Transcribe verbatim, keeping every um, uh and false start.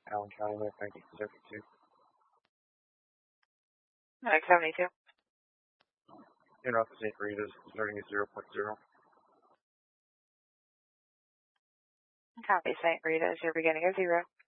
Allen County, North nineteen Pacific two. nine seventy-two. In off the Saint Rita's, starting at zero point zero. Copy, Saint Rita's, you're beginning at zero.